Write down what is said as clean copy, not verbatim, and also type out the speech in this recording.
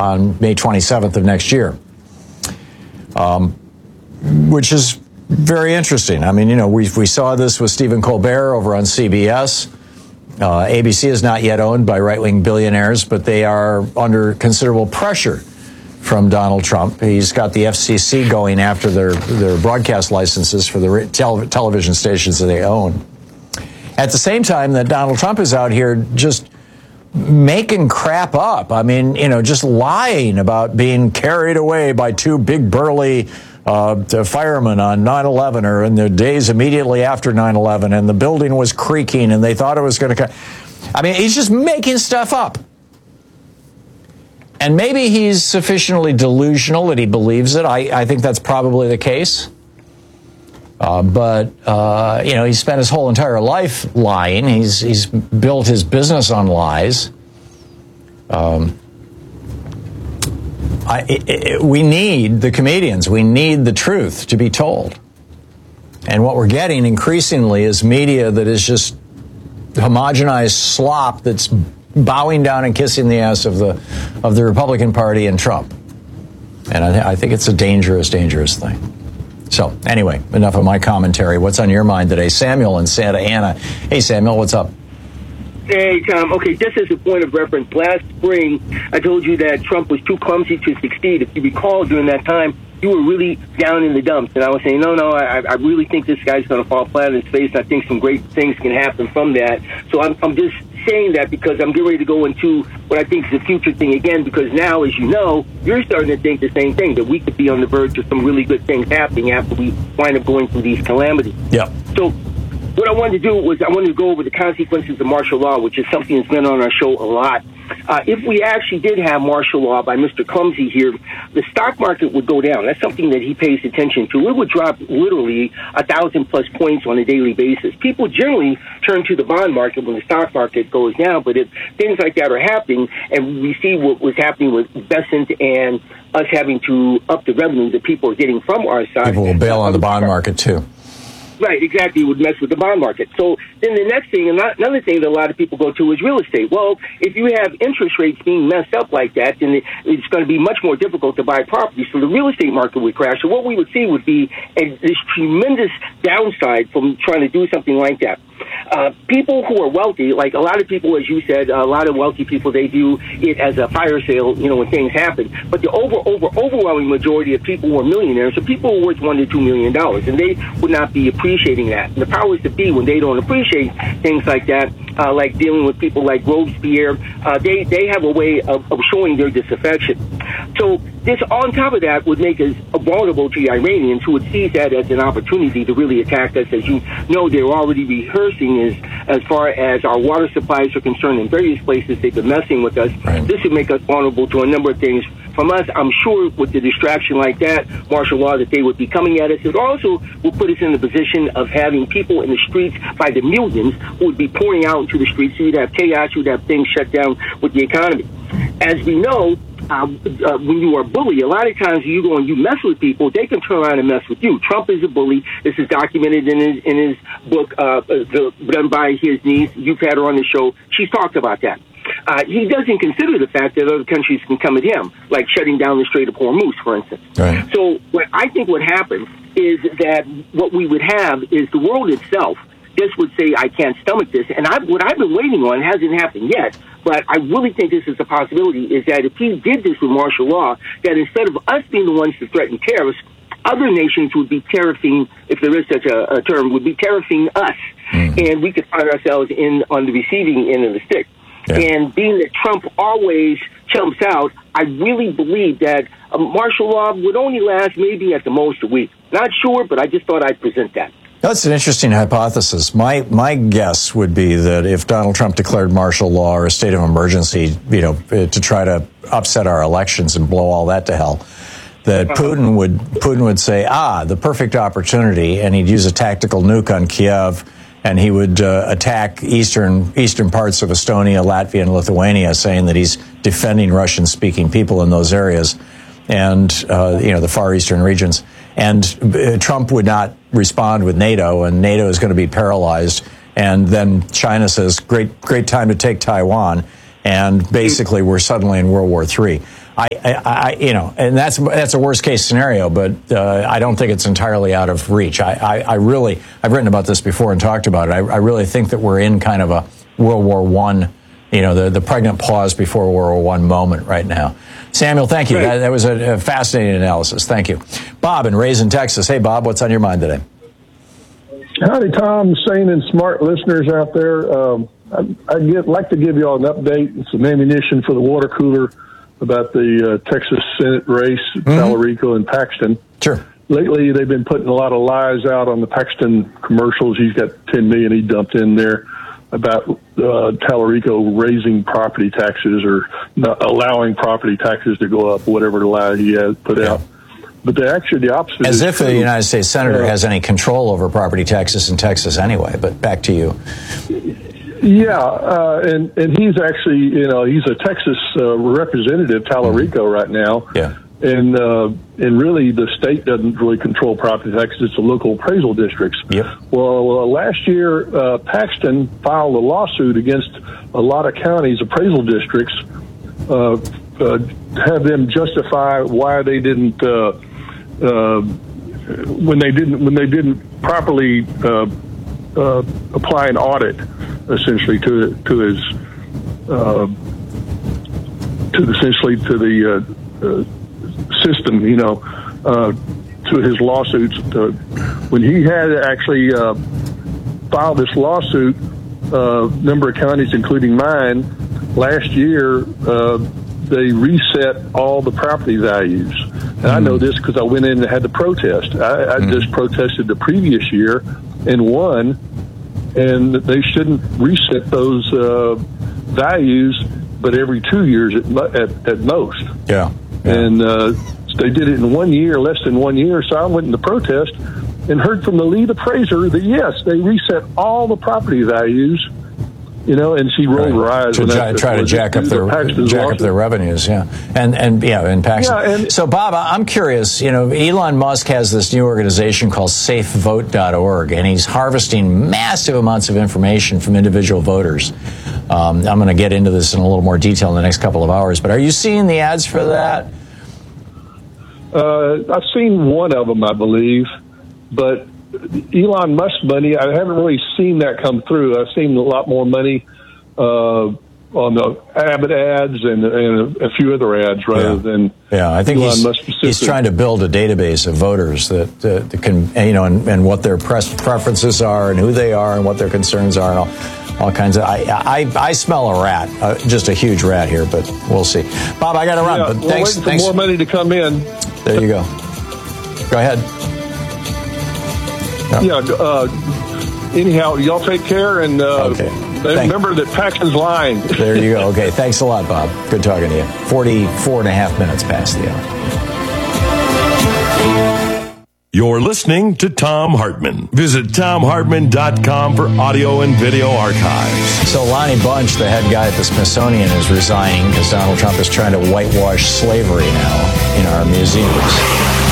on May 27th of next year, which is very interesting. I mean, you know, we saw this with Stephen Colbert over on CBS. ABC is not yet owned by right-wing billionaires, but they are under considerable pressure from Donald Trump. He's got the FCC going after their broadcast licenses for the television stations that they own. At the same time that Donald Trump is out here just making crap up. I mean, you know, just lying about being carried away by two big burly firemen on 9/11 or in the days immediately after 9/11, and the building was creaking and they thought it was going to. I mean, he's just making stuff up. And maybe he's sufficiently delusional that he believes it. I think that's probably the case. But you know, he spent his whole entire life lying. He's built his business on lies. We need the comedians. We need the truth to be told. And what we're getting increasingly is media that is just homogenized slop that's bowing down and kissing the ass of the Republican Party and Trump. And I think it's a dangerous, dangerous thing. So anyway, enough of my commentary. What's on your mind today? Samuel in Santa Ana. Hey, Samuel, what's up? Hey, Tom. Okay, just as a point of reference, last spring I told you that Trump was too clumsy to succeed. If you recall, during that time, you were really down in the dumps. And I was saying, no, I really think this guy's going to fall flat on his face. I think some great things can happen from that. So I'm just saying that because I'm getting ready to go into what I think is a future thing again, because now, as you know, you're starting to think the same thing, that we could be on the verge of some really good things happening after we wind up going through these calamities. Yeah. So what I wanted to do was I wanted to go over the consequences of martial law, which is something that's been on our show a lot. If we actually did have martial law by Mr. Clumsy here, the stock market would go down. That's something that he pays attention to. It would drop literally 1,000+ points on a daily basis. People generally turn to the bond market when the stock market goes down, but if things like that are happening, and we see what was happening with Bessent and us having to up the revenue that people are getting from our side. People will bail on the bond market, too. Right, exactly. It would mess with the bond market. So then the next thing, another thing that a lot of people go to is real estate. Well, if you have interest rates being messed up like that, then it's going to be much more difficult to buy property. So the real estate market would crash. So what we would see would be this tremendous downside from trying to do something like that. People who are wealthy, like a lot of people, as you said, a lot of wealthy people, they view it as a fire sale, you know, when things happen. But the overwhelming majority of people were millionaires, so people were worth $1 to $2 million, and they would not be appreciating that. And the powers that be, when they don't appreciate things like that, like dealing with people like Robespierre, they have a way of showing their disaffection. So this, on top of that, would make us vulnerable to the Iranians, who would seize that as an opportunity to really attack us. As you know, they're already rehearsing as far as our water supplies are concerned in various places. They've been messing with us. Right. This would make us vulnerable to a number of things from us. I'm sure with the distraction like that, martial law, that they would be coming at us. It also will put us in the position of having people in the streets by the millions who would be pouring out into the streets. So you'd have chaos, you'd have things shut down with the economy. As we know, when you are a bully, a lot of times you go and you mess with people, they can turn around and mess with you. Trump is a bully. This is documented in his book, done by his niece. You've had her on the show. She's talked about that. He doesn't consider the fact that other countries can come at him, like shutting down the Strait of Hormuz, for instance. Right. So what I think would happen is that what we would have is the world itself just would say, I can't stomach this. And what I've been waiting on hasn't happened yet, but I really think this is a possibility, is that if he did this with martial law, that instead of us being the ones to threaten terrorists, other nations would be tariffing, if there is such a term, would be tariffing us. And we could find ourselves on the receiving end of the stick. Yeah. And being that Trump always chumps out, I really believe that martial law would only last maybe at the most a week. Not sure, but I just thought I'd present that. That's an interesting hypothesis. My guess would be that if Donald Trump declared martial law or a state of emergency, you know, to try to upset our elections and blow all that to hell, that Putin would say, the perfect opportunity, and he'd use a tactical nuke on Kiev, and he would attack eastern parts of Estonia, Latvia, and Lithuania, saying that he's defending Russian-speaking people in those areas, and the Far Eastern regions. And Trump would not respond with NATO, and NATO is going to be paralyzed. And then China says, great time to take Taiwan. And basically, we're suddenly in World War III. and that's a worst case scenario, but I don't think it's entirely out of reach. I've written about this before and talked about it. I really think that we're in kind of a World War I, the pregnant pause before World War I moment right now. Samuel, thank you. That was a fascinating analysis. Thank you. Bob in Raisin, Texas. Hey, Bob, what's on your mind today? Howdy, Tom, sane and smart listeners out there. I'd like to give you all an update and some ammunition for the water cooler about the Texas Senate race, Tallarico and Paxton. Sure. Lately, they've been putting a lot of lies out on the Paxton commercials. He's got $10 million he dumped in there about Tallarico raising property taxes or not allowing property taxes to go up, whatever lie he has put out. But the opposite. As if the United States Senator has any control over property taxes in Texas anyway, but back to you. Yeah, and he's actually, he's a Texas representative, Tallarico, right now. Yeah. And really, the state doesn't really control property taxes. It's the local appraisal districts. Yep. Well, last year, Paxton filed a lawsuit against a lot of counties' appraisal districts, have them justify why they didn't, when they didn't properly apply an audit, essentially to the system, to his lawsuits. When he had actually filed this lawsuit, a number of counties, including mine, last year, they reset all the property values. And I know this because I went in and had to protest. I just protested the previous year and won, and they shouldn't reset those values, but every 2 years at most. Yeah. And they did it in 1 year, less than 1 year. So I went into protest and heard from the lead appraiser that, yes, they reset all the property values, and she rolled her eyes. To try to jack up their revenues, yeah. And in Paxton. Yeah, so, Bob, I'm curious, Elon Musk has this new organization called safevote.org, and he's harvesting massive amounts of information from individual voters. I'm going to get into this in a little more detail in the next couple of hours, but are you seeing the ads for that? I've seen one of them, I believe, but Elon Musk money, I haven't really seen that come through. I've seen a lot more money on the Abbott ads and a few other ads rather than I think Elon Musk specific. He's trying to build a database of voters that can, and what their preferences are and who they are and what their concerns are and all kinds of. I smell a rat, just a huge rat here, but we'll see. Bob, I got to run. Yeah, but thanks. Waiting for more money to come in. There you go. Go ahead. Anyhow, y'all take care and remember that Paxton's lying. There you go. Okay, thanks a lot, Bob. Good talking to you. 44 and a half minutes past the hour. You're listening to Thom Hartmann. Visit ThomHartmann.com for audio and video archives. So Lonnie Bunch, the head guy at the Smithsonian, is resigning because Donald Trump is trying to whitewash slavery now in our museums.